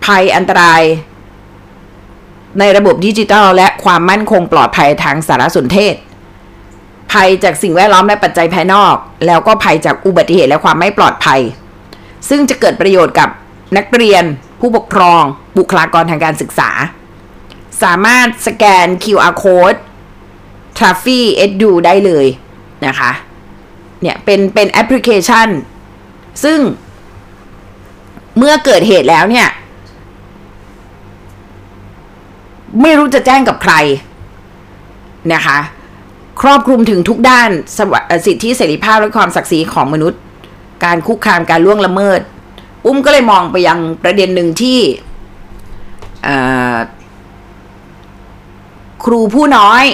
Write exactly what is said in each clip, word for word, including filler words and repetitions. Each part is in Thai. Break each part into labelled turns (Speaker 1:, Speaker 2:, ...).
Speaker 1: ภัยอันตรายในระบบดิจิทัลและความมั่นคงปลอดภัยทางสารสนเทศภัยจากสิ่งแวดล้อมและปัจจัยภายนอกแล้วก็ภัยจากอุบัติเหตุและความไม่ปลอดภัยซึ่งจะเกิดประโยชน์กับนักเรียนผู้ปกครองบุคลากรทางการศึกษาสามารถสแกน คิว อาร์ Code Trafi Edu ได้เลยนะคะเนี่ยเป็นเป็นแอปพลิเคชันซึ่งเมื่อเกิดเหตุแล้วเนี่ยไม่รู้จะแจ้งกับใครนะคะครอบคลุมถึงทุกด้านสิทธิเสรีภาพและความศักดิ์ศรีของมนุษย์การคุกคามการล่วงละเมิดอุ้มก็เลยมองไปยังประเด็นหนึ่งที่ครูผู้น้อย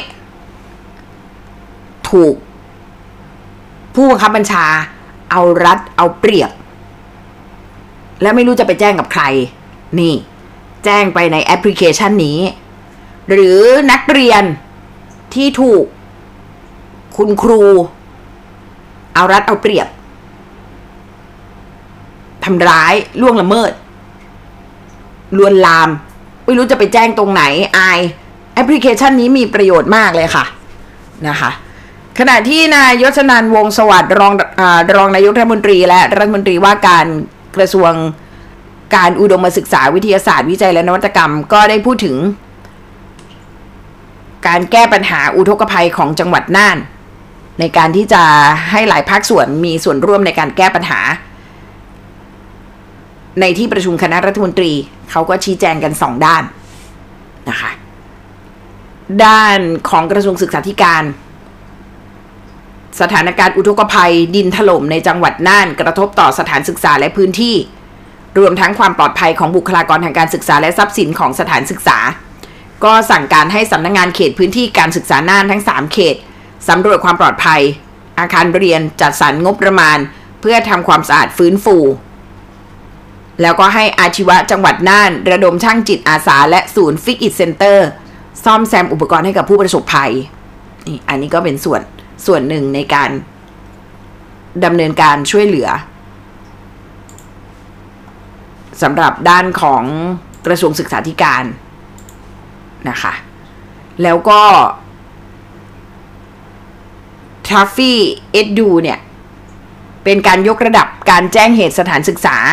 Speaker 1: ถูกผู้บังคับบัญชาเอารัดเอาเปรียบและไม่รู้จะไปแจ้งกับใครนี่แจ้งไปในแอปพลิเคชันนี้หรือนักเรียนที่ถูกคุณครูเอารัดเอาเปรียบทำร้ายล่วงละเมิดลวนลามไม่รู้จะไปแจ้งตรงไหนอายแอปพลิเคชันนี้มีประโยชน์มากเลยค่ะนะคะขณะที่นายยศนันท์วงศ์สวัสดิ์รองอ่ารองนายกรัฐมนตรีและรัฐมนตรีว่าการกระทรวงการอุดมศึกษาวิทยาศาสตร์วิจัยและนวัตกรรมก็ได้พูดถึงการแก้ปัญหาอุทกภัยของจังหวัดน่านในการที่จะให้หลายภาคส่วนมีส่วนร่วมในการแก้ปัญหาในที่ประชุมคณะรัฐมนตรีเขาก็ชี้แจงกันสองด้านนะคะด้านของกระทรวงศึกษาธิการสถานการณ์อุทกภัยดินถล่มในจังหวัดน่านกระทบต่อสถานศึกษาและพื้นที่รวมทั้งความปลอดภัยของบุคลากรทางการศึกษาและทรัพย์สินของสถานศึกษาก็สั่งการให้สำนักงานเขตพื้นที่การศึกษาน่านทั้งสามเขตสำรวจความปลอดภัยอาคารเรียนจัดสรรงบประมาณเพื่อทำความสะอาดฟื้นฟูแล้วก็ให้อาชีวะจังหวัดน่านระดมช่างจิตอาสาและศูนย์ฟิกอิทเซ็นเตอร์ซ่อมแซมอุปกรณ์ให้กับผู้ประสบภัยนี่อันนี้ก็เป็นส่วนส่วนหนึ่งในการดำเนินการช่วยเหลือสำหรับด้านของกระทรวงศึกษาธิการนะคะแล้วก็ Trafi Edu เนี่ยเป็นการยกระดับการแจ้งเหตุสถานศึกษา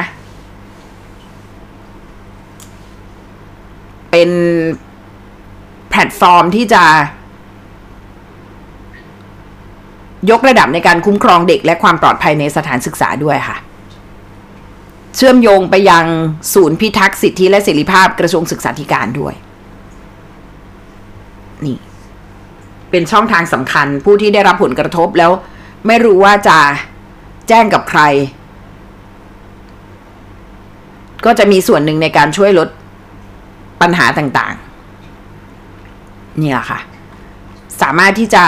Speaker 1: เป็นแพลตฟอร์มที่จะยกระดับในการคุ้มครองเด็กและความปลอดภัยในสถานศึกษาด้วยค่ะเชื่อมโยงไปยังศูนย์พิทักษ์สิทธิและเสรีภาพกระทรวงศึกษาธิการด้วยนี่เป็นช่องทางสำคัญผู้ที่ได้รับผลกระทบแล้วไม่รู้ว่าจะแจ้งกับใครก็จะมีส่วนหนึ่งในการช่วยลดปัญหาต่างๆนี่แหละค่ะสามารถที่จะ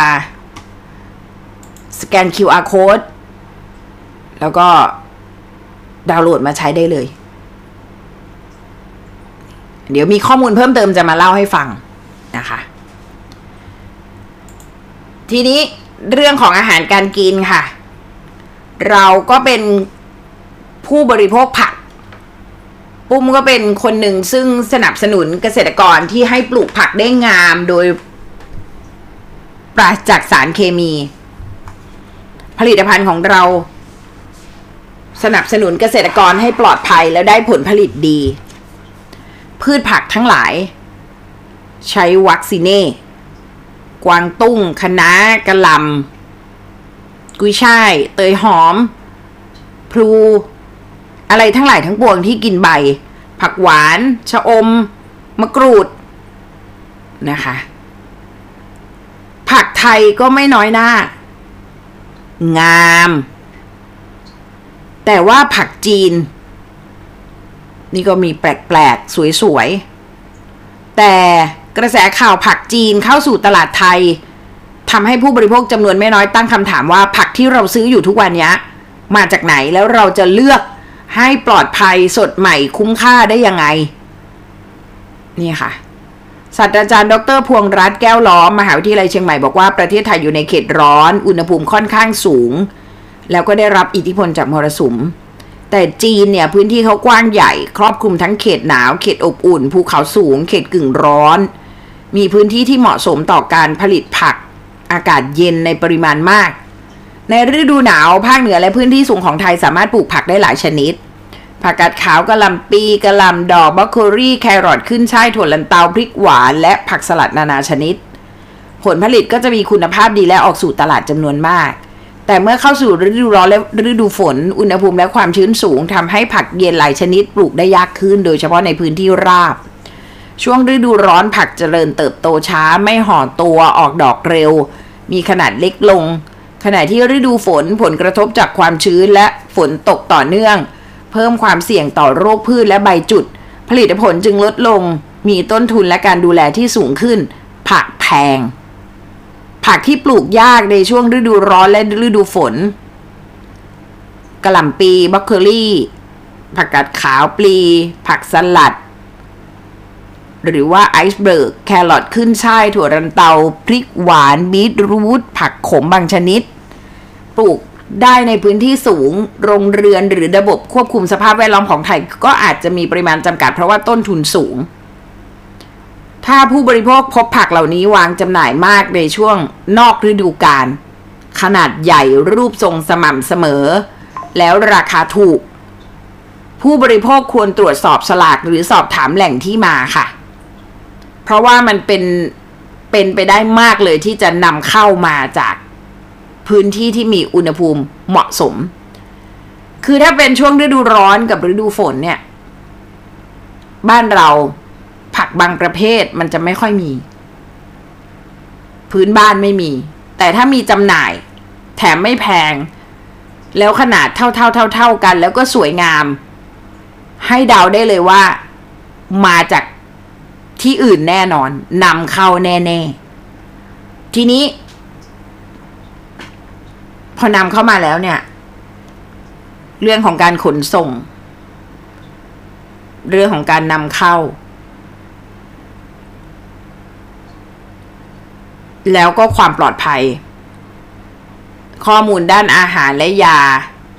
Speaker 1: สแกน คิว อาร์ Code แล้วก็ดาวน์โหลดมาใช้ได้เลยเดี๋ยวมีข้อมูลเพิ่มเติมจะมาเล่าให้ฟังนะคะทีนี้เรื่องของอาหารการกินค่ะเราก็เป็นผู้บริโภคผักปุ้มก็เป็นคนหนึ่งซึ่งสนับสนุนเกษตรกรที่ให้ปลูกผักได้งามโดยปราศจากสารเคมีผลิตภัณฑ์ของเราสนับสนุนเกษตรกรให้ปลอดภัยและได้ผลผลิตดีพืชผักทั้งหลายใช้วัคซีเน่กวางตุ้งคะน้ากะหล่ำกุยช่ายเตยหอมพลูอะไรทั้งหลายทั้งปวงที่กินใบผักหวานชะอมมะกรูดนะคะผักไทยก็ไม่น้อยหน้างามแต่ว่าผักจีนนี่ก็มีแปลกๆสวยๆแต่กระแสข่าวผักจีนเข้าสู่ตลาดไทยทำให้ผู้บริโภคจำนวนไม่น้อยตั้งคำถามว่าผักที่เราซื้ออยู่ทุกวันนี้มาจากไหนแล้วเราจะเลือกให้ปลอดภัยสดใหม่คุ้มค่าได้ยังไงนี่ค่ะศาสตราจารย์ดร.พวงรัตน์แก้วล้อมมหาวิทยาลัยเชียงใหม่บอกว่าประเทศไทยอยู่ในเขตร้อนอุณหภูมิค่อนข้างสูงแล้วก็ได้รับอิทธิพลจากมรสุมแต่จีนเนี่ยพื้นที่เขากว้างใหญ่ครอบคลุมทั้งเขตหนาวเขตอบอุ่นภูเขาสูงเขตกึ่งร้อนมีพื้นที่ที่เหมาะสมต่อการผลิตผักอากาศเย็นในปริมาณมากในฤดูหนาวภาคเหนือและพื้นที่สูงของไทยสามารถปลูกผักได้หลายชนิดผักกาดขาวกะหล่ำปีกะหล่ำดอกบรอกโคลีแครอทขึ้นช่ายถั่วลันเตาพริกหวานและผักสลัดนานาชนิดผลผลิตก็จะมีคุณภาพดีและออกสู่ตลาดจำนวนมากแต่เมื่อเข้าสู่ฤดูร้อนและฤดูฝนอุณหภูมิและความชื้นสูงทำให้ผักเย็นหลายชนิดปลูกได้ยากขึ้นโดยเฉพาะในพื้นที่ราบช่วงฤดูร้อนผักเจริญเติบโตช้าไม่ห่อตัวออกดอกเร็วมีขนาดเล็กลงขณะที่ฤดูฝนผลกระทบจากความชื้นและฝนตกต่อเนื่องเพิ่มความเสี่ยงต่อโรคพืชและใบจุดผลิตผลจึงลดลงมีต้นทุนและการดูแลที่สูงขึ้นผักแพงผักที่ปลูกยากในช่วงฤดูร้อนและฤดูฝนกะหล่ำปีบรอกโคลีผักกาดขาวปลีผักสลัดหรือว่าไอซ์เบิร์กแครอทขึ้นช่ายถั่วลันเตาพริกหวานบีทรูทผักขมบางชนิดปลูกได้ในพื้นที่สูงโรงเรือนหรือระบบควบคุมสภาพแวดล้อมของไทยก็อาจจะมีปริมาณจำกัดเพราะว่าต้นทุนสูงถ้าผู้บริโภคพบผักเหล่านี้วางจำหน่ายมากในช่วงนอกฤดูกาลขนาดใหญ่รูปทรงสม่ำเสมอแล้วราคาถูกผู้บริโภคควรตรวจสอบฉลากหรือสอบถามแหล่งที่มาค่ะเพราะว่ามันเป็นเป็นไปได้มากเลยที่จะนำเข้ามาจากพื้นที่ที่มีอุณหภูมิเหมาะสมคือถ้าเป็นช่วงฤดูร้อนกับฤดูฝนเนี่ยบ้านเราผักบางประเภทมันจะไม่ค่อยมีพื้นบ้านไม่มีแต่ถ้ามีจำหน่ายแถมไม่แพงแล้วขนาดเท่าเท่าเท่าเท่ากันแล้วก็สวยงามให้เดาได้เลยว่ามาจากที่อื่นแน่นอนนำเข้าแน่ๆทีนี้พอนำเข้ามาแล้วเนี่ยเรื่องของการขนส่งเรื่องของการนำเข้าแล้วก็ความปลอดภัยข้อมูลด้านอาหารและยา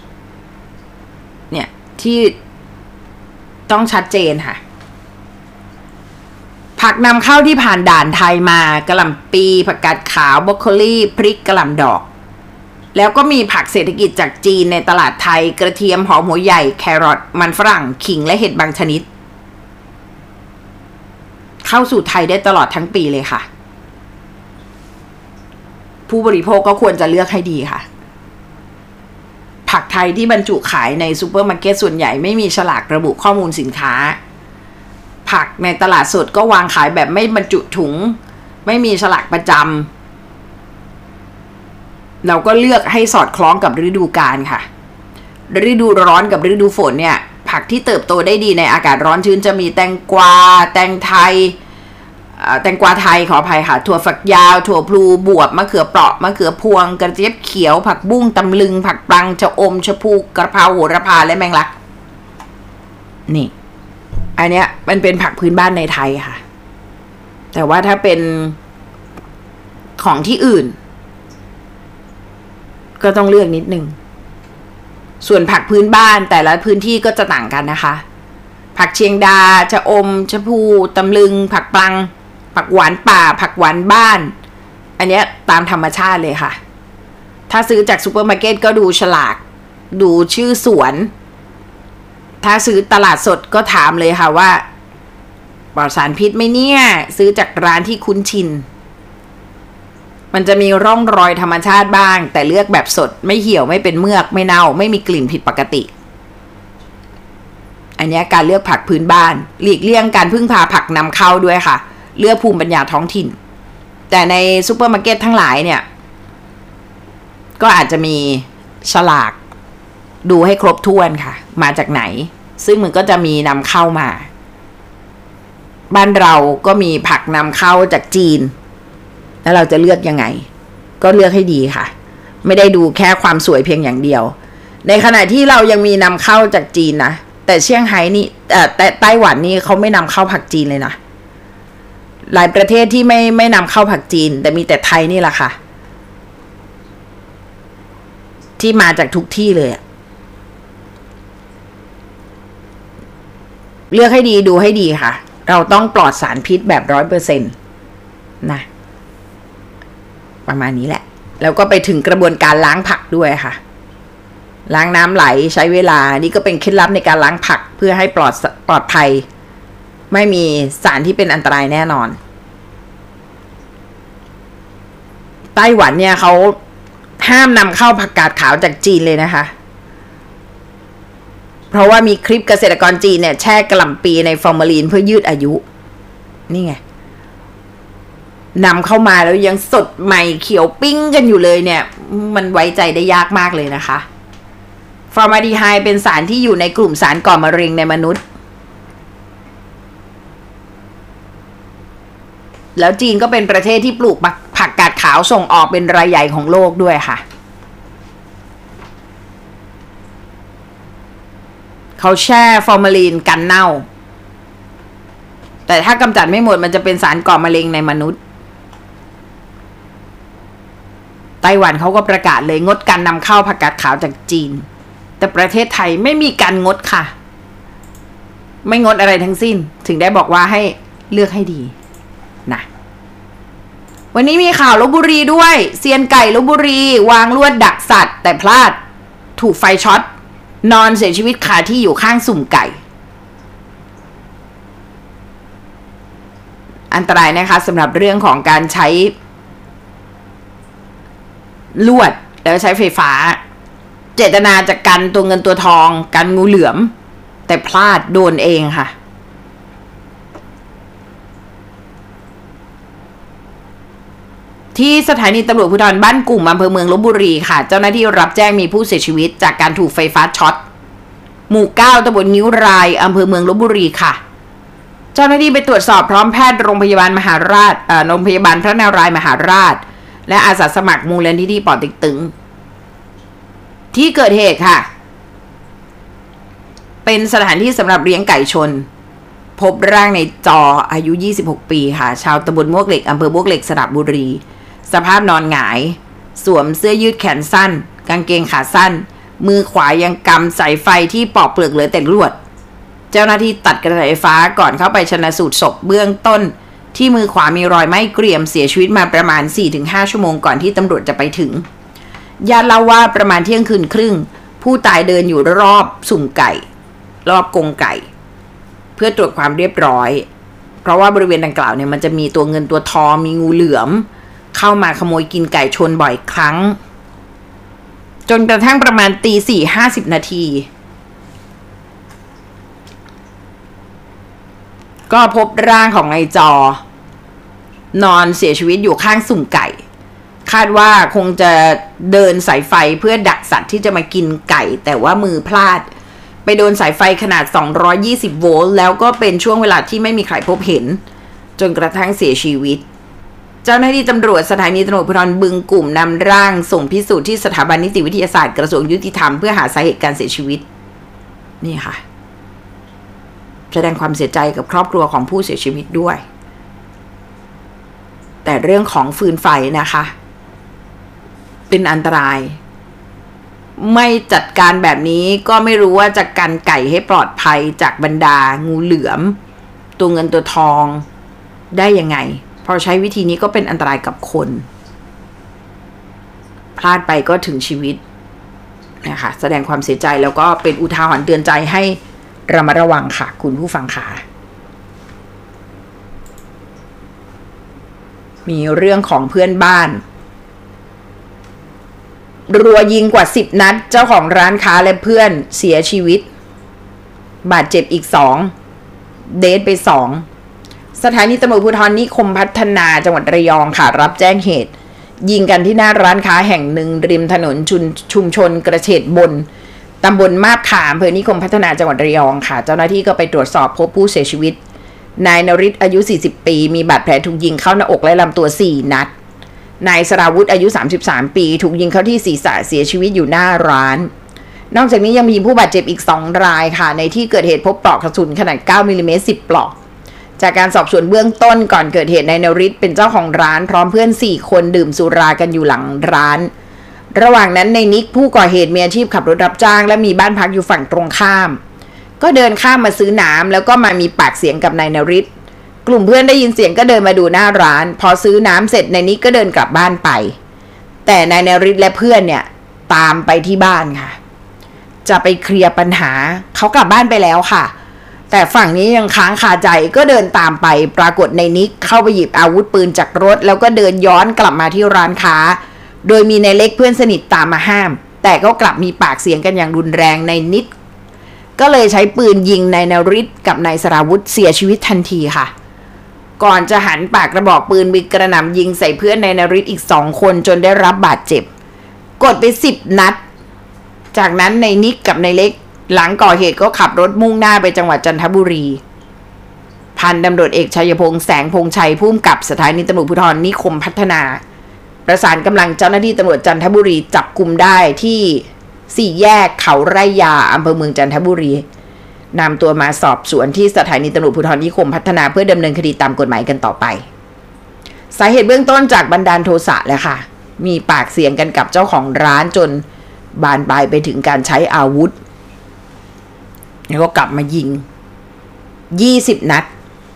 Speaker 1: เนี่ยที่ต้องชัดเจนค่ะผักนำเข้าที่ผ่านด่านไทยมากะหล่ำปีผักกาดขาวบรอกโคลีพริกกะหล่ำดอกแล้วก็มีผักเศรษฐกิจจากจีนในตลาดไทยกระเทียมหอมหัวใหญ่แครอทมันฝรั่งขิงและเห็ดบางชนิดเข้าสู่ไทยได้ตลอดทั้งปีเลยค่ะผู้บริโภคก็ควรจะเลือกให้ดีค่ะผักไทยที่บรรจุขายในซูเปอร์มาร์เก็ตส่วนใหญ่ไม่มีฉลากระบุข้อมูลสินค้าผักในตลาดสดก็วางขายแบบไม่บรรจุถุงไม่มีฉลากประจำเราก็เลือกให้สอดคล้องกับฤดูกาลค่ะฤดูร้อนกับฤดูฝนเนี่ยผักที่เติบโตได้ดีในอากาศร้อนชื้นจะมีแตงกวาแตงไทยแตงกวาไทยขออภัยค่ะถั่วฝักยาวถั่วพลูบวบมะเขือเปราะมะเขือพวงกระเจี๊ยบเขียวผักบุ้งตำลึงผักปลังชะอมชะพูกระเพราโหระพาและแมงลักนี่อันเนี้ยมันเป็นผักพื้นบ้านในไทยค่ะแต่ว่าถ้าเป็นของที่อื่นก็ต้องเลือกนิดนึงส่วนผักพื้นบ้านแต่ละพื้นที่ก็จะต่างกันนะคะผักเชียงดาชะอมชะพูตำลึงผักปลังผักหวานป่าผักหวานบ้านอันเนี้ยตามธรรมชาติเลยค่ะถ้าซื้อจากซูเปอร์มาร์เก็ตก็ดูฉลากดูชื่อสวนถ้าซื้อตลาดสดก็ถามเลยค่ะว่าปลอดสารพิษไหมเนี่ยซื้อจากร้านที่คุ้นชินมันจะมีร่องรอยธรรมชาติบ้างแต่เลือกแบบสดไม่เหี่ยวไม่เป็นเมือกไม่เน่าไม่มีกลิ่นผิดปกติอันนี้การเลือกผักพื้นบ้านหลีกเลี่ยงการพึ่งพาผักนำเข้าด้วยค่ะเลือกภูมิปัญญาท้องถิ่นแต่ในซูเปอร์มาร์เก็ตทั้งหลายเนี่ยก็อาจจะมีฉลากดูให้ครบถ้วนค่ะมาจากไหนซึ่งมันก็จะมีนำเข้ามาบ้านเราก็มีผักนำเข้าจากจีนแล้วเราจะเลือกยังไงก็เลือกให้ดีค่ะไม่ได้ดูแค่ความสวยเพียงอย่างเดียวในขณะที่เรายังมีนำเข้าจากจีนนะแต่เซี่ยงไฮ้นี่เอ่อแต่ไต้หวันนี่เขาไม่นำเข้าผักจีนเลยนะหลายประเทศที่ไม่ไม่นำเข้าผักจีนแต่มีแต่ไทยนี่แหละค่ะที่มาจากทุกที่เลยเลือกให้ดีดูให้ดีค่ะเราต้องปลอดสารพิษแบบร้อยเปอร์เซ็นต์นะประมาณนี้แหละแล้วก็ไปถึงกระบวนการล้างผักด้วยค่ะล้างน้ำไหลใช้เวลานี่ก็เป็นเคล็ดลับในการล้างผักเพื่อให้ปลอดปลอดภัยไม่มีสารที่เป็นอันตรายแน่นอนไต้หวันเนี่ยเขาห้ามนำเข้าผักกาดขาวจากจีนเลยนะคะเพราะว่ามีคลิปเกษตรกรจีนเนี่ยแช่กะหล่ำปีในฟอร์มาลีนเพื่อยืดอายุนี่ไงนำเข้ามาแล้วยังสดใหม่เขียวปิ้งกันอยู่เลยเนี่ยมันไว้ใจได้ยากมากเลยนะคะฟอร์มาลดีไฮด์เป็นสารที่อยู่ในกลุ่มสารก่อมะเร็งในมนุษย์แล้วจีนก็เป็นประเทศที่ปลูกผักกาดขาวส่งออกเป็นรายใหญ่ของโลกด้วยค่ะเขาแช่ฟอร์มาลีนกันเน่าแต่ถ้ากำจัดไม่หมดมันจะเป็นสารก่อมะเร็งในมนุษย์ไต้หวันเขาก็ประกาศเลยงดการนำเข้าผักกาดขาวจากจีนแต่ประเทศไทยไม่มีการงดค่ะไม่งดอะไรทั้งสิ้นถึงได้บอกว่าให้เลือกให้ดีนะวันนี้มีข่าวลพบุรีด้วยเซียนไก่ลพบุรีวางลวดดักสัตว์แต่พลาดถูกไฟช็อตนอนเสียชีวิตคาที่อยู่ข้างสุ่มไก่อันตรายนะคะสำหรับเรื่องของการใช้ลวดแล้วใช้ไฟฟ้าเจตนาจะกันตัวเงินตัวทองกันงูเหลือมแต่พลาดโดนเองค่ะที่สถานีตำรวจภูธรบ้านกลุ่มอำเภอเมืองลพบุรีค่ะเจ้าหน้าที่รับแจ้งมีผู้เสียชีวิตจากการถูกไฟฟ้าช็อตหมู่เก้าตำบลนิ้วรายอำเภอเมืองลพบุรีค่ะเจ้าหน้าที่ไปตรวจสอบพร้อมแพทย์โรงพยาบาลมหาราชเอ่อโรงพยาบาลพระนารายณ์มหาราชและอาสาสมัครมูลนิธิป่อเต็กตึงที่เกิดเหตุค่ะเป็นสถานที่สำหรับเลี้ยงไก่ชนพบร่างในจออายุยี่สิบหกปีค่ะชาวตำบลมวกเหล็กอำเภอมวกเหล็กสระบุรีสภาพนอนหงายสวมเสื้อยืดแขนสั้นกางเกงขาสั้นมือขวายังกำสายไฟที่ปอกเปลือกเหลือแต่ลวดเจ้าหน้าที่ตัดกระแสไฟฟ้าก่อนเข้าไปชันสูตรศพเบื้องต้นที่มือขวามีรอยไหม้เกรียมเสียชีวิตมาประมาณ สี่ถึงห้า ชั่วโมงก่อนที่ตำรวจจะไปถึงญาติเล่าว่าประมาณเที่ยงคืนครึ่งผู้ตายเดินอยู่รอบสุ่มไก่รอบกรงไก่เพื่อตรวจความเรียบร้อยเพราะว่าบริเวณดังกล่าวเนี่ยมันจะมีตัวเงินตัวทองมีงูเหลือมเข้ามาขโมยกินไก่ชนบ่อยครั้งจนกระทั่งประมาณตีสี่ห้าสิบนาทีก็พบร่างของนายจอนอนเสียชีวิตอยู่ข้างสุ่มไก่คาดว่าคงจะเดินสายไฟเพื่อดักสัตว์ที่จะมากินไก่แต่ว่ามือพลาดไปโดนสายไฟขนาดสองร้อยยี่สิบโวลต์แล้วก็เป็นช่วงเวลาที่ไม่มีใครพบเห็นจนกระทั่งเสียชีวิตเจ้าหน้าที่ตำรวจสถานีตำรวจภูธรบึงกลุ่มนำร่างส่งพิสูจน์ที่สถาบันนิติวิทยาศาสตร์กระทรวงยุติธรรมเพื่อหาสาเหตุการเสียชีวิตนี่ค่ะแสดงความเสียใจกับครอบครัวของผู้เสียชีวิตด้วยแต่เรื่องของฟืนไฟนะคะเป็นอันตรายไม่จัดการแบบนี้ก็ไม่รู้ว่าจะกันไก่ให้ปลอดภัยจากบรรดางูเหลือมตัวเงินตัวทองได้ยังไงพอใช้วิธีนี้ก็เป็นอันตรายกับคนพลาดไปก็ถึงชีวิตนะคะแสดงความเสียใจแล้วก็เป็นอุทาหรณ์เตือนใจให้ระมัดระวังค่ะคุณผู้ฟังค่ะมีเรื่องของเพื่อนบ้านรัวยิงกว่าสิบนัดเจ้าของร้านค้าและเพื่อนเสียชีวิตบาดเจ็บอีกสองเดทไปสองสถานีตำรวจภูธรนิคมพัฒนาจังหวัดระยองค่ะรับแจ้งเหตุยิงกันที่หน้าร้านค้าแห่งหนึ่งริมถนนชุมชุมชนกระเฉดบนตำบลมาบขาอำเภอนิคมพัฒนาจังหวัดระยองค่ะเจ้าหน้าที่ก็ไปตรวจสอบพบผู้เสียชีวิตนายนฤทธิ์อายุสี่สิบปีมีบาดแผลถูกยิงเข้าหน้าอกและลำตัวสี่นัดนายสราวุธอายุสามสิบสามปีถูกยิงเข้าที่ศีรษะเสียชีวิตอยู่หน้าร้านนอกจากนี้ยังมีผู้บาดเจ็บอีกสองรายค่ะในที่เกิดเหตุพบปลอกกระสุนขนาดเก้ามิลลิเมตรสิบปลอกจากการสอบสวนเบื้องต้นก่อนเกิดเหตุนายนฤทธิ์เป็นเจ้าของร้านพร้อมเพื่อนสี่คนดื่มสุรากันอยู่หลังร้านระหว่างนั้นในนิกผู้ก่อเหตุมีอาชีพขับรถรับจ้างและมีบ้านพักอยู่ฝั่งตรงข้ามก็เดินข้ามมาซื้อน้ำแล้วก็มามีปากเสียงกับนายนฤทธิ์กลุ่มเพื่อนได้ยินเสียงก็เดินมาดูหน้าร้านพอซื้อน้ำเสร็จนายนิกก็เดินกลับบ้านไปแต่นายนฤทธิ์และเพื่อนเนี่ยตามไปที่บ้านค่ะจะไปเคลียร์ปัญหาเขากลับบ้านไปแล้วค่ะแต่ฝั่งนี้ยังค้างคาใจก็เดินตามไปปรากฏนายนิกเข้าไปหยิบอาวุธปืนจากรถแล้วก็เดินย้อนกลับมาที่ร้านค้าโดยมีนายเล็กเพื่อนสนิทตามมาห้ามแต่ก็กลับมีปากเสียงกันอย่างรุนแรงนายนิกก็เลยใช้ปืนยิงนายนฤทธิ์กับนายสราวุธเสียชีวิตทันทีค่ะก่อนจะหันปากกระบอกปืนไปกระหน่ำยิงใส่เพื่อนนายนฤทธิ์อีกสองคนจนได้รับบาดเจ็บกดไปสิบนัดจากนั้นนายนิกกับนายเล็กหลังก่อเหตุก็ขับรถมุ่งหน้าไปจังหวัดจันทบุรีพันตำรวจเอกชัยพงษ์แสงพงษ์ชัยผู้กำกับสถานีตำรวจภูธรนิคมพัฒนาประสานกำลังเจ้าหน้าที่ตำรวจจันทบุรีจับกุมได้ที่สี่แยกเขาไร่ยาอำเภอเมืองจันทบุรีนำตัวมาสอบสวนที่สถานีตำรวจภูธรนิคมพัฒนาเพื่อดำเนินคดีตามกฎหมายกันต่อไปสาเหตุเบื้องต้นจากบันดาลโทสะแหละค่ะมีปากเสียงกันกับเจ้าของร้านจนบานปลายไปถึงการใช้อาวุธแล้วก็กลับมายิงยี่สิบนัด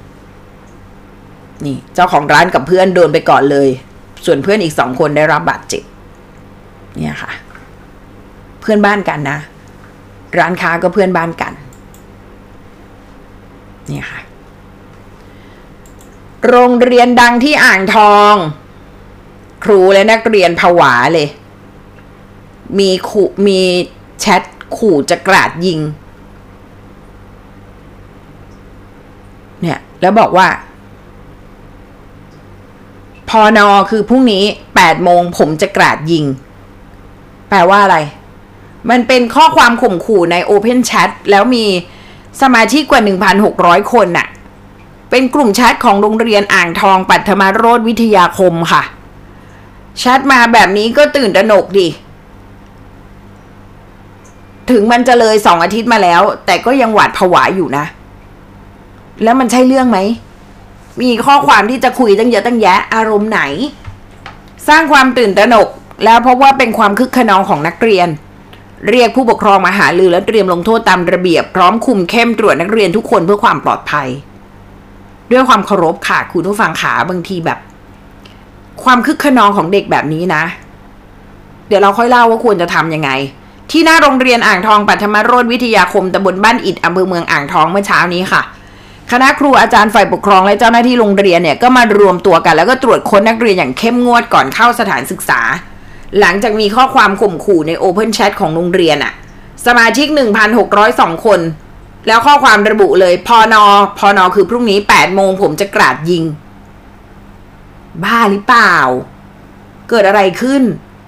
Speaker 1: นี่เจ้าของร้านกับเพื่อนโดนไปก่อนเลยส่วนเพื่อนอีกสองคนได้รับบาดเจ็บเนี่ยค่ะเพื่อนบ้านกันนะร้านค้าก็เพื่อนบ้านกันเนี่ยค่ะโรงเรียนดังที่อ่างทองครูและนักเรียนผวาเลยมีขู่มีแชทขู่จะกราดยิงเนี่ยแล้วบอกว่าพนคือพรุ่งนี้แปดโมงผมจะกราดยิงแปลว่าอะไรมันเป็นข้อความข่มขู่ใน Open Chat แล้วมีสมาชิกกว่า หนึ่งพันหกร้อย คนน่ะเป็นกลุ่มแชทของโรงเรียนอ่างทองปัทมาโรจน์วิทยาคมค่ะแชทมาแบบนี้ก็ตื่นตระหนกดิถึงมันจะเลยสองอาทิตย์มาแล้วแต่ก็ยังหวาดผวาอยู่นะแล้วมันใช่เรื่องไหมมีข้อความที่จะคุยตั้งเยอะตั้งแยะอารมณ์ไหนสร้างความตื่นตระหนกแล้วเพราะว่าเป็นความคึกขนองของนักเรียนเรียกผู้ปกครองมาหารือและเตรียมลงโทษตามระเบียบพร้อมคุมเข้มตรวจนักเรียนทุกคนเพื่อความปลอดภัยด้วยความเคารพค่ะคุณผู้ฟังขาบางทีแบบความคึกขนองของเด็กแบบนี้นะเดี๋ยวเราค่อยเล่าว่าควรจะทำยังไงที่หน้าโรงเรียนอ่างทองปัทมาโรจน์วิทยาคมตำบลบ้านอิฐอำเภอเมืองอ่างทองเมื่อเช้านี้ค่ะคณะครูอาจารย์ฝ่ายปกครองและเจ้าหน้าที่โรงเรียนเนี่ยก็มารวมตัวกันแล้วก็ตรวจค้นนักเรียนอย่างเข้มงวดก่อนเข้าสถานศึกษาหลังจากมีข้อความข่มขู่ใน Open Chat ของโรงเรียนอะสมาชิก หนึ่งพันหกร้อยสอง คนแล้วข้อความระบุเลยพนพนคือพรุ่งนี้แปดโมงผมจะกราดยิงบ้าหรือเปล่าเกิดอะไรขึ้น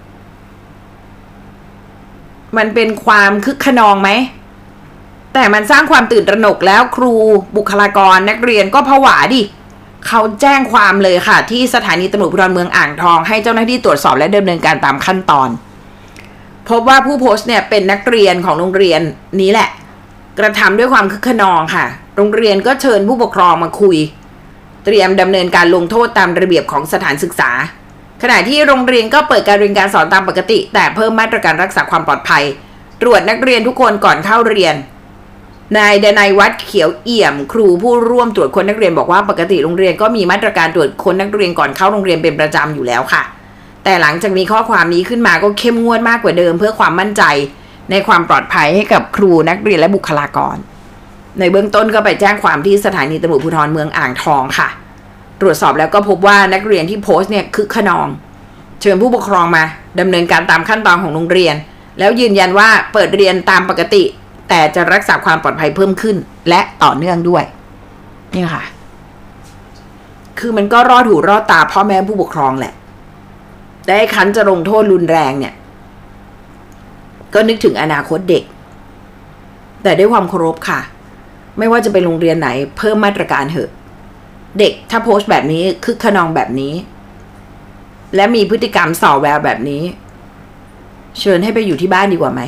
Speaker 1: มันเป็นความคึกขนองไหมแต่มันสร้างความตื่นตระหนกแล้วครูบุคลากรนักเรียนก็ผวาดิเขาแจ้งความเลยค่ะที่สถานีตำรวจภูธรเมืองอ่างทองให้เจ้าหน้าที่ตรวจสอบและดำเนินการตามขั้นตอนพบว่าผู้โพสต์เนี่ยเป็นนักเรียนของโรงเรียนนี้แหละกระทำด้วยความคึกขนองค่ะโรงเรียนก็เชิญผู้ปกครองมาคุยเตรียมดำเนินการลงโทษตามระเบียบของสถานศึกษาขณะที่โรงเรียนก็เปิดการเรียนการสอนตามปกติแต่เพิ่มมาตรการรักษาความปลอดภัยตรวจนักเรียนทุกคนก่อนเข้าเรียนนายดนัยวัฒน์เขียวเอี่ยมครูผู้ร่วมตรวจค้นนักเรียนบอกว่าปกติโรงเรียนก็มีมาตรการตรวจค้นนักเรียนก่อนเข้าโรงเรียนเป็นประจำอยู่แล้วค่ะแต่หลังจากมีข้อความนี้ขึ้นมาก็เข้มงวดมากกว่าเดิมเพื่อความมั่นใจในความปลอดภัยให้กับครูนักเรียนและบุคลากรในเบื้องต้นก็ไปแจ้งความที่สถานีตำรวจภูธรเมืองอ่างทองค่ะตรวจสอบแล้วก็พบว่านักเรียนที่โพสต์เนี่ยคึกขนองเชิญผู้ปกครองมาดำเนินการตามขั้นตอนของโรงเรียนแล้วยืนยันว่าเปิดเรียนตามปกติแต่จะรักษาความปลอดภัยเพิ่มขึ้นและต่อเนื่องด้วยนี่ค่ะคือมันก็รอดหูรอดตาพ่อแม่ผู้ปกครองแหละแต่ไอ้คันจะลงโทษรุนแรงเนี่ยก็นึกถึงอนาคตเด็กแต่ด้วยความเคารพค่ะไม่ว่าจะเป็นโรงเรียนไหนเพิ่มมาตรการเถอะเด็กถ้าโพสต์แบบนี้คึกขนองแบบนี้และมีพฤติกรรมส่อแววแบบนี้เชิญให้ไปอยู่ที่บ้านดีกว่าไหม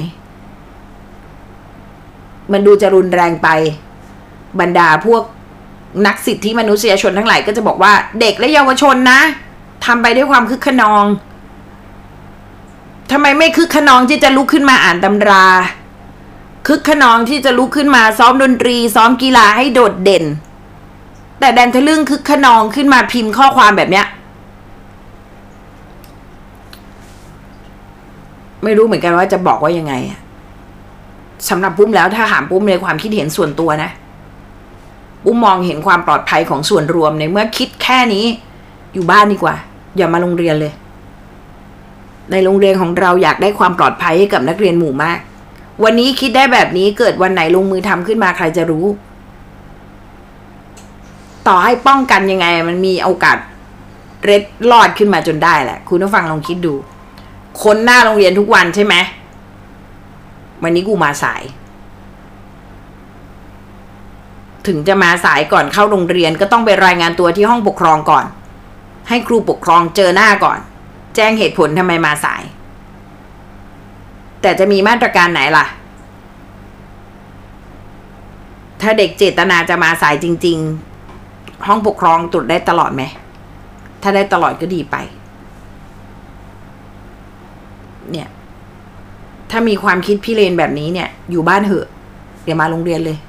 Speaker 1: มันดูจะรุนแรงไปบรรดาพวกนักสิทธิมนุษยชนทั้งหลายก็จะบอกว่าเด็กและเยาวชนนะทำไปด้วยความคึกขนองทำไมไม่คึกขนองที่จะลุกขึ้นมาอ่านตำราคึกขนองที่จะลุกขึ้นมาซ้อมดนตรีซ้อมกีฬาให้โดดเด่นแต่แดนทะลึ่งคึกขนองขึ้นมาพิมพ์ข้อความแบบเนี้ยไม่รู้เหมือนกันว่าจะบอกว่ายังไงสำหรับปุ้มแล้วถ้าถามปุ้มในความคิดเห็นส่วนตัวนะปุ้มมองเห็นความปลอดภัยของส่วนรวมในเมื่อคิดแค่นี้อยู่บ้านดีกว่าอย่ามาโรงเรียนเลยในโรงเรียนของเราอยากได้ความปลอดภัยให้กับนักเรียนหมู่มากวันนี้คิดได้แบบนี้เกิดวันไหนลงมือทำขึ้นมาใครจะรู้ต่อให้ป้องกันยังไงมันมีโอกาสเร็ดรอดขึ้นมาจนได้แหละคุณผู้ฟังลองคิดดูคนหน้าโรงเรียนทุกวันใช่ไหมวันนี้กูมาสายถึงจะมาสายก่อนเข้าโรงเรียนก็ต้องไปรายงานตัวที่ห้องปกครองก่อนให้ครูปกครองเจอหน้าก่อนแจ้งเหตุผลทำไมมาสายแต่จะมีมาตรการไหนล่ะถ้าเด็กเจตนาจะมาสายจริงๆห้องปกครองตรวจได้ตลอดไหมถ้าได้ตลอดก็ดีไปเนี่ยถ้ามีความคิดพี่เลนแบบนี้เนี่ยอยู่บ้านเหอะเดี๋ยวมาโรงเรียนเลย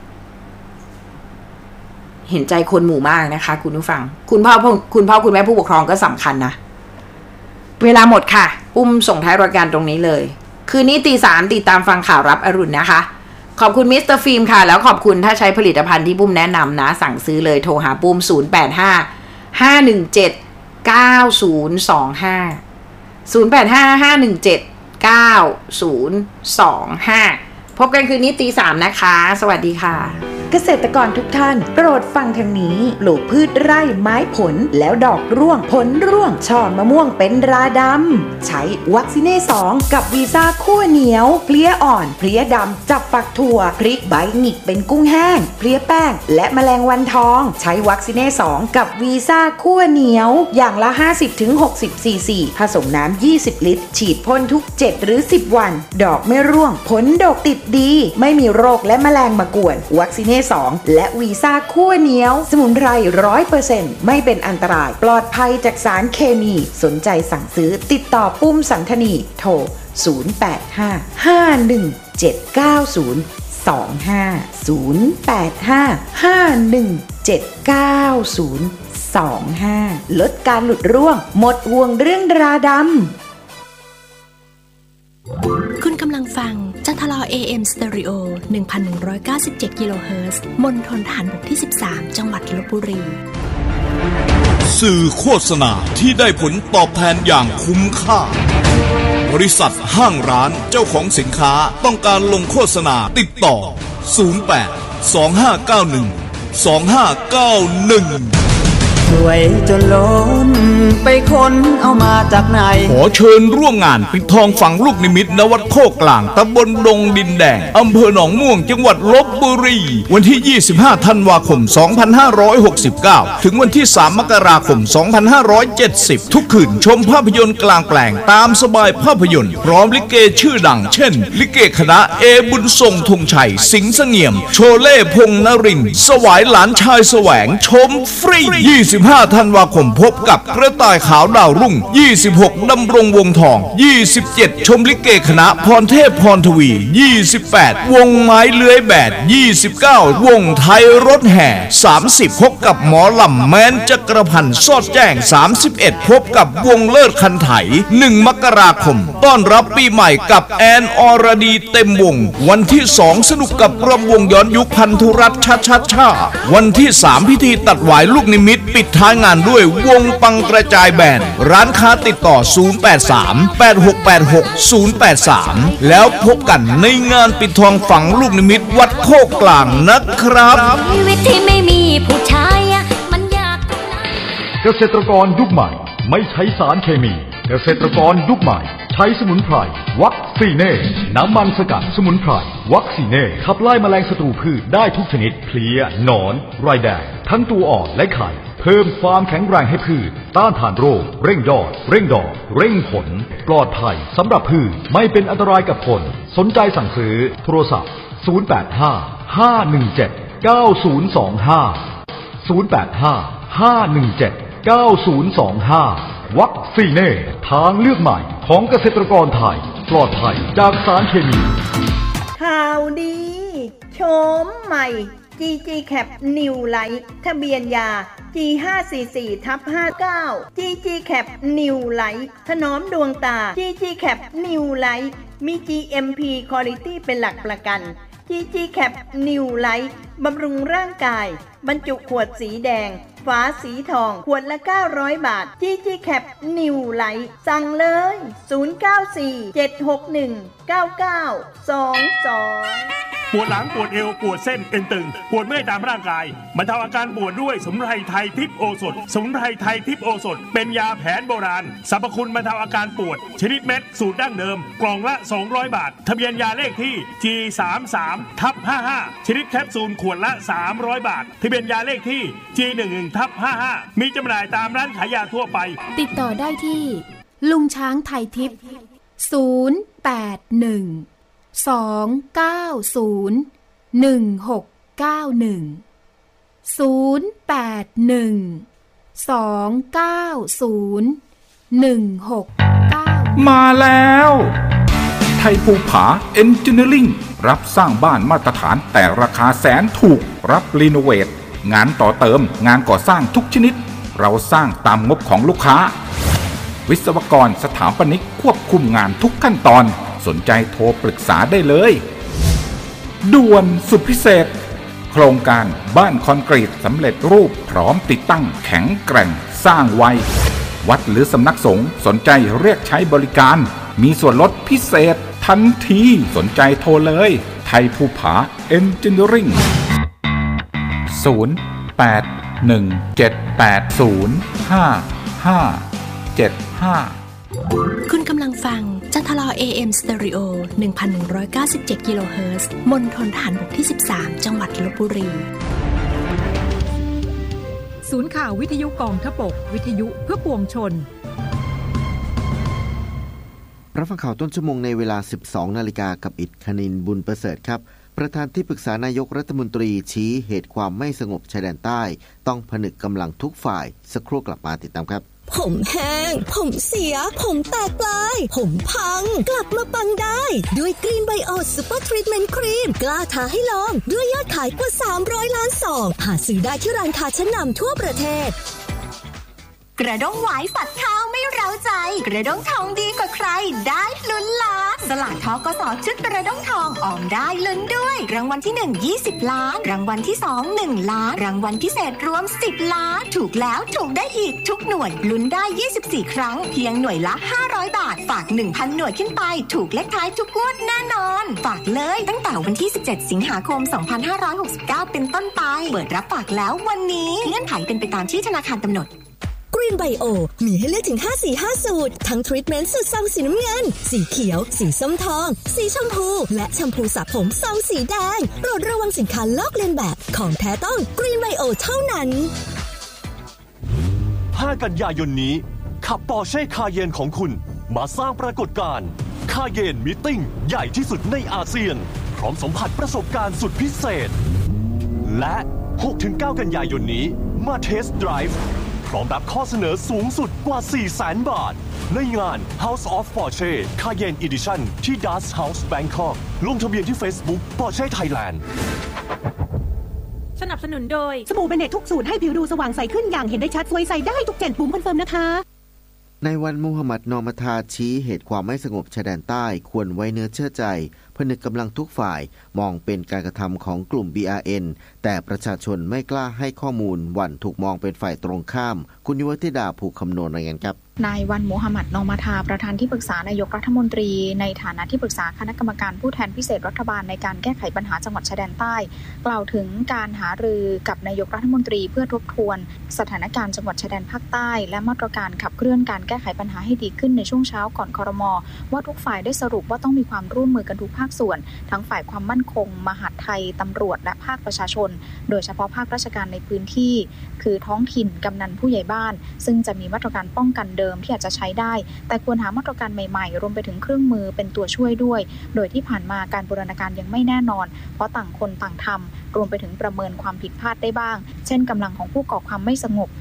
Speaker 1: เห็นใจคนหมู่มากนะคะคุณผู้ฟังคุณพ่อคุณพ่อคุณแม่ผู้ปกครองก็สำคัญนะเวลาหมดค่ะปุ้มส่งท้ายรายการตรงนี้เลยคืนนี้ตีสามติดตามฟังข่าวรับอรุณนะคะขอบคุณมิสเตอร์ฟิล์มค่ะแล้วขอบคุณถ้าใช้ผลิตภัณฑ์ที่ปุ้มแนะนำนะสั่งซื้อเลยโทรหาปุ้มศูนย์ แปด ห้า ห้า หนึ่ง เจ็ด เก้า ศูนย์ สอง ห้า ศูนย์ แปด ห้า ห้า หนึ่ง เจ็ด เก้า ศูนย์ สอง ห้าพบกันคืนนี้ตีสามนะคะสวัสดีค่ะเกษตรกรทุกท่านโปรดฟังทางนี้ปลูกพืชไร่ไม้ผลแล้วดอกร่วงผลร่วงช่อมะม่วงเป็นราดำใช้วัคซีเน่สองกับวีซ่าคั่วเหนียวเพลี้ยอ่อนเพลี้ยดำจับฝักถั่วพริกใบหงิกเป็นกุ้งแห้งเพลี้ยแป้งและแมลงวันทองใช้วัคซีเน่สองกับวีซ่าคั่วเหนียวอย่างละ ห้าสิบถึงหกสิบ ซีซีผสมน้ำยี่สิบลิตรฉีดพ่นทุกเจ็ดหรือสิบวันดอกไม่ร่วงผลดกติดดีไม่มีโรคและแมลงมากวนวัคซีเน่สองและวีซ่าคั่วเหนียวสมุนไพร ร้อยเปอร์เซ็นต์ ไม่เป็นอันตรายปลอดภัยจากสารเคมีสนใจสั่งซื้อติดต่อปุ้มสันธนีโทรศูนย์ แปด ห้า ห้า หนึ่ง เจ็ด เก้า ศูนย์ สอง ห้า ศูนย์ แปด ห้า ห้า หนึ่ง เจ็ด เก้า ศูนย์ สอง ห้าลดการหลุดร่วงหมดห่วงเรื่องราดำ
Speaker 2: คุณกำลังฟังจันทลอ เอ เอ็ม Stereo หนึ่งพันหนึ่งร้อยเก้าสิบเจ็ด กิโลเฮิรตซ์ มณฑลทหารบกที่สิบสามจังหวัดลพบุรี
Speaker 3: สื่อโฆษณาที่ได้ผลตอบแทนอย่างคุ้มค่าบริษัทห้างร้านเจ้าของสินค้าต้องการลงโฆษณาติดต่อศูนย์ แปด สอง ห้า เก้า หนึ่ง สอง ห้า เก้า หนึ่ง
Speaker 4: สวยจนล้นไปค้นเอามาจากไหน
Speaker 3: ขอเชิญร่วมงานปิดทองฝังลูกนิมิตณวัดโคกกลางตำบลดงดินแดงอำเภอหนองม่วงจังหวัดลพบุรีวันที่ยี่สิบห้าธันวาคมสองพันห้าร้อยหกสิบเก้าถึงวันที่สามมกราคมสองพันห้าร้อยเจ็ดสิบทุกคืนชมภาพยนตร์กลางแปลงตามสบายภาพยนตร์พร้อมลิเกชื่อดังเช่นลิเกคณะเอบุญทรงธงชัยสิงห์เสงี่ยมโชเล่พงษ์นรินทร์สวายหลานชายแสวงชมฟรียี่สิบห้าธันวาคมพบกับกระต่ายขาวดาวรุ่งยี่สิบหกดำรงวงทองยี่สิบเจ็ดชมลิเกคณะพรเทพพรทวียี่สิบแปดวงไม้เลื้อยแบดยี่สิบเก้าวงไทยรถแห่สามสิบพบกับหมอลำแม้นจักรพันธ์สอดแจ้งสามสิบเอ็ดพบกับวงเลิศคันไถหนึ่งมกราคมต้อนรับปีใหม่กับแอนอรดีเต็มวงวันที่สองสนุกกับรำวงย้อนยุคพันธุรัตน์ชาชาชาวันที่สามพิธีตัดหวายลูกนิมิตปิดท้ายงานด้วยวงปังกระจายแบนร้านค้าติดต่อศูนย์ แปด สาม แปด หก แปด หก ศูนย์ แปด สามแล้วพบกันในงานปิดทองฝังลูกนิมิตวัดโคกกลางนะครับ
Speaker 5: ชีวิตที่ไม่มีผู้ชายมันยาก
Speaker 6: เกษตรกรยุคใหม่ไม่ใช้สารเคมีเกษตรกรยุคใหม่ใช้สมุนไพรวัคซีเน่น้ำมันสกัดสมุนไพรวัคซีเน่ขับไล่แมลงศัตรูพืชได้ทุกชนิดเพลี้ยหนอนไรแดงทั้งตัวอ่อนและไข่เพิ่มความแข็งแรงให้พืชต้านทานโรคเร่งยอดเร่งดอกเร่งผลปลอดภัยสำหรับพืชไม่เป็นอันตรายกับคนสนใจสั่งซื้อโทรศัพท์ศูนย์ แปด ห้า ห้า หนึ่ง เจ็ด เก้า ศูนย์ สอง ห้า ศูนย์ แปด ห้า ห้า หนึ่ง เจ็ด เก้า ศูนย์ สอง ห้าวัคซีเน่ทางเลือกใหม่ของเกษตรกรไทยปลอดภัยจากสารเคมี
Speaker 1: ข่าวดี
Speaker 7: โฉมใหม่ จี จี Cap New Light ทะเบียนยา จี ห้าสี่สี่ ทับ ห้าเก้า จี จี Cap New Light ถนอมดวงตา จี จี Cap New Light มี จี เอ็ม พี Quality เป็นหลักประกัน จี จี Cap New Light บำรุงร่างกายบรรจุขวดสีแดงฝาสีทองขวดละเก้าร้อยบาท จี จี Cap New Light สั่งเลยศูนย์ เก้า สี่ เจ็ด หก หนึ่ง เก้า เก้า สอง สอง
Speaker 8: ปวดหลังปวดเอวปวดเส้นเอ็นตึงปวดเมื่อยตามร่างกายบรรเทาอาการปวดด้วยสมุนไพรไทยทิพย์โอสถสมุนไพรไทยทิพย์โอสถเป็นยาแผนโบราณสรรพคุณบรรเทาอาการปวดชนิดเม็ดสูตรดั้งเดิมกล่องละสองร้อยบาททะเบียนยาเลขที่ จี สามสาม ทับ ห้าห้า ชนิดแคปซูลขวดละสามร้อยบาททะเบียนยาเลขที่ จี หนึ่งหนึ่ง ทับ ห้าห้า มีจำหน่ายตามร้านขายยาทั่วไป
Speaker 2: ติดต่อได้ที่ลุงช้างไทยทิพย์ศูนย์ แปด หนึ่ง สอง เก้า ศูนย์ หนึ่ง หก เก้า หนึ่ง ศูนย์ แปด หนึ่ง สอง เก้า ศูนย์ หนึ่ง หก เก้า
Speaker 3: มาแล้วไทยภูผาเอนจิเนียริ่งรับสร้างบ้านมาตรฐานแต่ราคาแสนถูกรับรีโนเวทงานต่อเติมงานก่อสร้างทุกชนิดเราสร้างตามงบของลูกค้าวิศวกรสถาปนิกควบคุมงานทุกขั้นตอนสนใจโทรปรึกษาได้เลยด่วนสุดพิเศษโครงการบ้านคอนกรีตสำเร็จรูปพร้อมติดตั้งแข็งแกร่งสร้างไววัดหรือสำนักสงฆ์สนใจเรียกใช้บริการมีส่วนลดพิเศษทันทีสนใจโทรเลยไทยภูผาเอนจิเนียริ่งศูนย์ แปด หนึ่ง เจ็ด แปด ศูนย์ ห้า ห้า เจ็ด ห้า
Speaker 2: คุณกำลังฟังจันทลอ เอ เอ็ม Stereo หนึ่งพันหนึ่งร้อยเก้าสิบเจ็ด กิโลเฮิรตซ์มณฑลทหารบกที่สิบสามจังหวัดลพบุรี
Speaker 9: ศูนย์ข่าววิทยุกองทพบกวิทยุเพื่อปวงชน
Speaker 10: รับฟังข่าวต้นชั่วโมงในเวลา สิบสอง นาฬิกากับอิฐคณินบุญประเสริฐครับประธานที่ปรึกษานายกรัฐมนตรีชี้เหตุความไม่สงบชายแดนใต้ต้องผนึกกำลังทุกฝ่ายสักครู่กลับมาติดตามครับ
Speaker 11: ผมแห้งผมเสียผมแตกปลายผมพังกลับมาปังได้ด้วยกรีนไบโอซูเปอร์ทรีทเมนต์ครีมกล้าท้าให้ลองด้วยยอดขายกว่าสามร้อยล้านซองหาซื้อได้ที่ร้านค้าชั้นนำทั่วประเทศกระด้งหวายฝัดเท้าไม่เร้าใจกระด้งทองดีกว่าใครได้ลุ้นล้านสลากทกส.ชุดกระด้งทองออมได้ลุ้นด้วยรางวัลที่หนึ่ง ยี่สิบล้านรางวัลที่สอง หนึ่งล้านรางวัลพิเศษรวมสิบล้านถูกแล้วถูกได้อีกทุกหน่วยลุ้นได้ยี่สิบสี่ครั้งเพียงหน่วยละห้าร้อยบาทฝาก หนึ่งพัน หน่วยขึ้นไปถูกเลขท้ายทุกงวดแน่นอนฝากเลยตั้งแต่วันที่สิบเจ็ดสิงหาคมสองพันห้าร้อยหกสิบเก้าเป็นต้นไปเปิดรับฝากแล้ววันนี้เงื่อนไขเป็นไปตามที่ธนาคารกำหนดGreen Bio มีให้เลือกถึงห้าสีห้าสูตรทั้งทรีทเมนต์สูตรซองสีน้ำเงินสีเขียวสีส้มทองสีชมพูและแชมพูสระผมซองสีแดงโปรดระวังสินค้าลอกเลียนแบบของแท้ต้อง Green Bio เท่านั้น
Speaker 12: ห้ากันยายนนี้ขับ Porsche Cayenne ของคุณมาสร้างปรากฏการณ์ Cayenne Meeting ใหญ่ที่สุดในอาเซียนพร้อมสัมผัสประสบการณ์สุดพิเศษและ หกถึงเก้า กันยายนนี้มา Test Driveพร้อมรับข้อเสนอสูงสุดกว่า สี่แสน บาทในงาน House of Porsche Cayenne Edition ที่ Das House Bangkok ลงทะเบียนที่ Facebook Porsche Thailand
Speaker 9: สนับสนุนโดยสบู่เบเนตทุกสูตรให้ผิวดูสว่างใสขึ้นอย่างเห็นได้ชัดสวยใสได้ทุกเจ็ดปุ่มคอนเฟิร์มนะคะ
Speaker 10: ในวันมูฮัมหมัดนอมทาชี้เหตุความไม่สงบชายแดนใต้ควรไว้เนื้อเชื่อใจผนึกกำลังทุกฝ่ายมองเป็นการกระทำของกลุ่ม บี อาร์ เอ็น แต่ประชาชนไม่กล้าให้ข้อมูลหวั่นถูกมองเป็นฝ่ายตรงข้ามคุณยุวธิดาผูกคำนวณรายงานครับ
Speaker 13: นายวันมูฮัมหมัดนอมทาประธานที่ปรึกษานายกรัฐมนตรีในฐานะที่ปรึกษาคณะกรรมการผู้แทนพิเศษรัฐบาลในการแก้ไขปัญหาจังหวัดชายแดนใต้กล่าวถึงการหารือกับนายกรัฐมนตรีเพื่อทบทวนสถานการณ์จังหวัดชายแดนภาคใต้และมาตรการขับเคลื่อนการแก้ไขปัญหาให้ดีขึ้นในช่วงเช้าก่อนครม.ว่าทุกฝ่ายได้สรุปว่าต้องมีความร่วมมือกันทุกภาคส่วนทั้งฝ่ายความมั่นคงมหาดไทยตำรวจและภาคประชาชนโดยเฉพาะภาคราชการในพื้นที่คือท้องถิ่นกำนันผู้ใหญ่บ้านซึ่งจะมีมาตรการป้องกันเดิมที่อาจจะใช้ได้แต่ควรหามาตรการใหม่ๆรวมไปถึงเครื่องมือเป็นตัวช่วยด้วยโดยที่ผ่านมาการบูรณาการยังไม่แน่นอนเพราะต่างคนต่างทำรวมไปถึงประเมินความผิดพลาดได้บ้างเช่นกำลังของผู้ก่อความไม่สงบ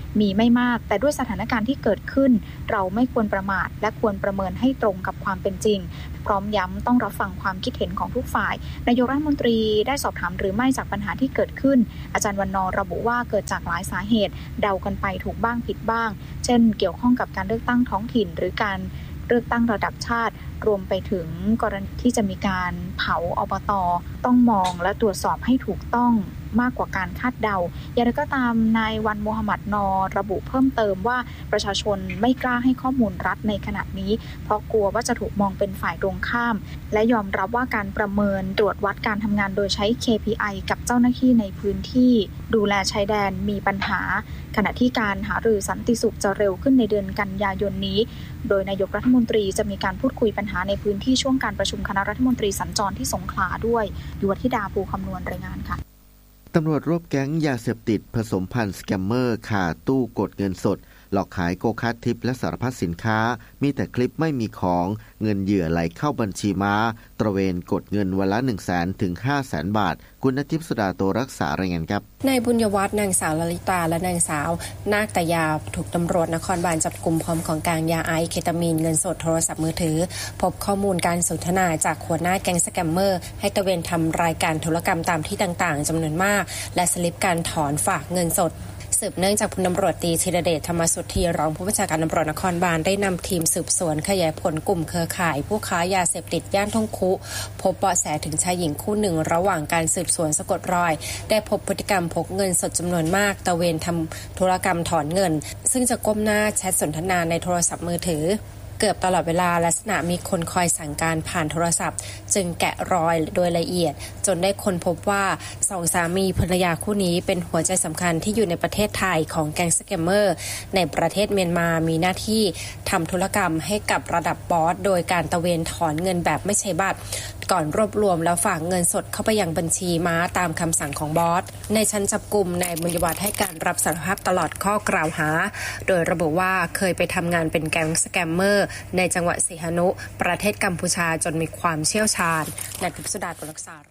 Speaker 13: มีไม่มากแต่ด้วยสถานการณ์ที่เกิดขึ้นเราไม่ควรประมาทและควรประเมินให้ตรงกับความเป็นจริงพร้อมย้ำต้องรับฟังความคิดเห็นของทุกฝ่ายนายกรัฐมนตรีได้สอบถามหรือไม่จากปัญหาที่เกิดขึ้นอาจารย์วรรณระบุว่าเกิดจากหลายสาเหตุเดากันไปถูกบ้างผิดบ้างเช่นเกี่ยวข้องกับการเลือกตั้งท้องถิ่นหรือการเลือกตั้งระดับชาติรวมไปถึงกรณีที่จะมีการเผาอบต.ต้องมองและตรวจสอบให้ถูกต้องมากกว่าการคาดเดาอย่างไรก็ตามนายวันมูฮัมหมัดนอระบุเพิ่มเติมว่าประชาชนไม่กล้าให้ข้อมูลรัฐในขณะนี้เพราะกลัวว่าจะถูกมองเป็นฝ่ายตรงข้ามและยอมรับว่าการประเมินตรวจวัดการทำงานโดยใช้ เค พี ไอ กับเจ้าหน้าที่ในพื้นที่ดูแลชายแดนมีปัญหาขณะที่การหารือสันติสุขจะเร็วขึ้นในเดือนกันยายนนี้โดยนายกรัฐมนตรีจะมีการพูดคุยปัญหาในพื้นที่ช่วงการประชุมคณะรัฐมนตรีสัญจรที่สงขลาด้วยยุวธิดาภูคำนวณรายงานค่ะ
Speaker 10: ตำรวจรวบแก๊งยาเสพติดผสมพันธุ์สแกมเมอร์ขาตู้กดเงินสดหลอกขายโกคาร์ททิปและสารพัดสินค้ามีแต่คลิปไม่มีของเงินเหยื่อไหลเข้าบัญชีม้าตระเวนกดเงินวันละ หนึ่งแสน ถึง ห้าแสน บาทคุณณทิพย์สุดาโตรักษารายงานครับ
Speaker 14: นายบุญยวัฒน์นางสาวลลิตาและนางสาวนาคตยาถูกตำรวจนครบาลจับกุมพร้อมของกลางยาไอซ์เคตามีนเงินสดโทรศัพท์มือถือพบข้อมูลการสนทนาจากหัวหน้าแก๊งสแกมเมอร์ให้ตระเวนทำรายการธุรกรรมตามที่ต่างๆจำนวนมากและสลิปการถอนฝากเงินสดสืบเนื่องจากพลตำรวจตรีธีรเดชธรรมสุทธีรองผู้บัญชาการตำรวจนครบาลได้นำทีมสืบสวนขยายผลกลุ่มเครือข่ายผู้ค้ายาเสพติดย่านท่องคุพบเบาะแสถึงชายหญิงคู่หนึ่งระหว่างการสืบสวนสะกดรอยได้พบพฤติกรรมพกเงินสดจำนวนมากตระเวนทำธุรกรรมถอนเงินซึ่งจะก้มหน้าแชทสนทนาในโทรศัพท์มือถือเกือบตลอดเวลาลักษณะมีคนคอยสั่งการผ่านโทรศัพท์จึงแกะรอยโดยละเอียดจนได้ค้นพบว่าสองสามีภรรยาคู่นี้เป็นหัวใจสำคัญที่อยู่ในประเทศไทยของแก๊งสแกมเมอร์ในประเทศเมียนมามีหน้าที่ทำธุรกรรมให้กับระดับบอสโดยการตระเวนถอนเงินแบบไม่ใช่บัตรก่อนรวบรวมแล้วฝากเงินสดเข้าไปยังบัญชีม้าตามคำสั่งของบอสในชั้นจับกุมนายบุญยวัฒน์ให้การรับสารภาพตลอดข้อกล่าวหาโดยระบุว่าเคยไปทำงานเป็นแก๊งสแกมเมอร์ในจังหวัดสิหนุประเทศกัมพูชาจนมีความเชี่ยวชาญนายทิพย์สุดาตรักษา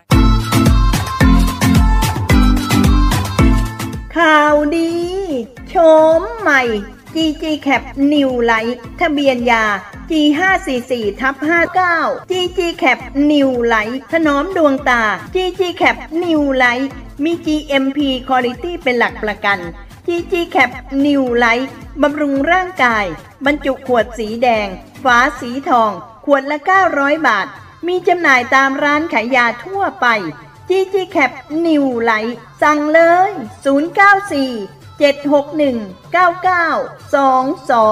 Speaker 7: ข่าวดีโฉมใหม่ จี จี Cap New Light ทะเบียนยา จี ห้าสี่สี่ทับห้าเก้า จี จี Cap New Light ถนอมดวงตา จี จี Cap New Light มี จี เอ็ม พี Quality เป็นหลักประกัน จี จี Cap New Light บำรุงร่างกายบรรจุขวดสีแดงฝาสีทองขวดละเก้าร้อยบาทมีจำหน่ายตามร้านขายยาทั่วไป จี จี Cap New Light สั่งเลยศูนย์ เก้า สี่ เจ็ด หก หนึ่ง เก้า เก้า สอง สอง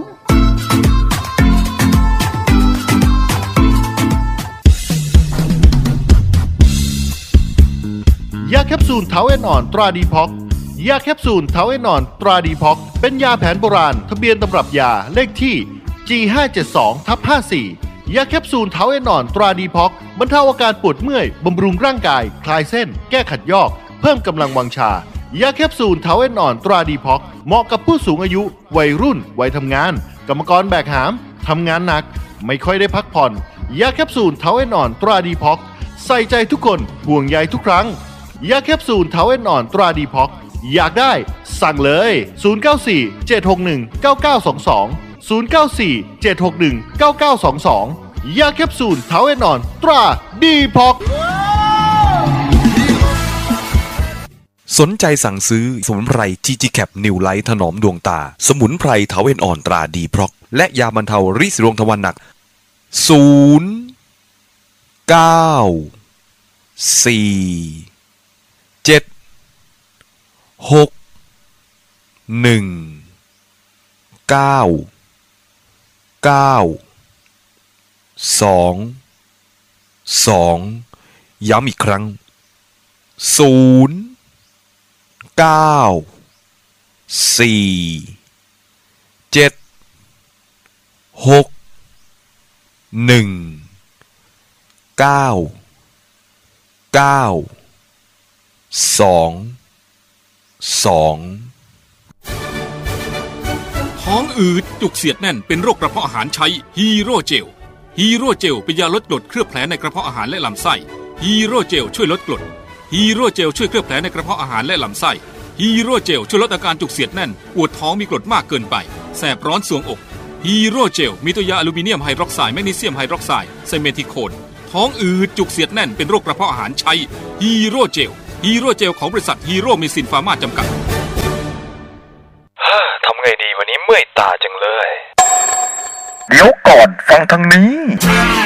Speaker 15: ยาแคปซูลเทาเอนอ่อนตราดีพ็อกยาแคปซูลเทาเอนอ่อนตราดีพ็อกเป็นยาแผนโบราณทะเบียนตำรับยาเลขที่ จี ห้าเจ็ดสองทับห้าสี่ ยาแคปซูลเทาเอนอ่อนตราดีพ็อกบรรเทาอาการปวดเมื่อยบำรุงร่างกายคลายเส้นแก้ขัดยอกเพิ่มกำลังวังชายาแคปซูลเทาเอนอ่อนตราดีพ็อกเหมาะกับผู้สูงอายุวัยรุ่นวัยทำงานกรรมกรแบกหามทำงานหนักไม่ค่อยได้พักผ่อนยาแคปซูลเทาเอนอ่อนตราดีพ็อกใส่ใจทุกคนห่วงใยทุกครั้งยาแคปซูลเทาเอนอ่อนตราดีพ็อกอยากได้สั่งเลยศูนย์ เก้า สี่ เจ็ด หก หนึ่ง เก้า เก้า สอง สอง ศูนย์ เก้า สี่ เจ็ด หก หนึ่ง เก้า เก้า สอง สองยาแคปซูลเทาเอนอ่อนตราดีพ็อก
Speaker 16: สนใจสั่งซื้อสมุนไพร จี จี Cap New Light ถนอมดวงตาสมุนไพรเทาเอนอ่อนตราดีพ็อกและยาบรรเทาริดสีดวงทวารหนักศูนย์ เก้า สี่ เจ็ด หก หนึ่ง เก้า เก้า สอง สองย้ำอีกครั้งศูนย์ เก้า สี่ เจ็ด หก หนึ่ง เก้า เก้า สอง สอง
Speaker 17: ท้องอืดจุกเสียดแน่นเป็นโรคกระเพาะอาหารใช้ฮีโร่เจลฮีโร่เจลเป็นยาลดกรดเคลือบแผลในกระเพาะอาหารและลำไส้ฮีโร่เจลช่วยลดกรดฮีโร่เจลช่วยเคลือบแผลในกระเพาะอาหารและลำไส้ฮีโร่เจลช่วยลดอาการจุกเสียดแน่นปวดท้องมีกรดมากเกินไปแสบร้อนสวงอกฮีโร่เจลมีตัวยาอลูมิเนียมไฮดรอกไซด์แมกนีเซียมไฮดรอกไซด์ไซเมทิโคนท้องอืดจุกเสียดแน่นเป็นโรคกระเพาะอาหารใช้ฮีโร่เจลฮีโร่เจลของบริษัทฮีโร่เมซินฟาร์มาจำกัด
Speaker 16: ทำไงดีวันนี้เมื่อยตาจังเลย
Speaker 18: เดี๋ยวก่อนฟังทางนี้